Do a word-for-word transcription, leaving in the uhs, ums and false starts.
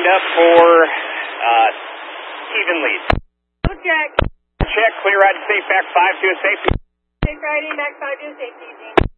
lined up for uh, even lead. Check. Check, clear ride to safe, back five to a safety. Safe riding, back five to safety.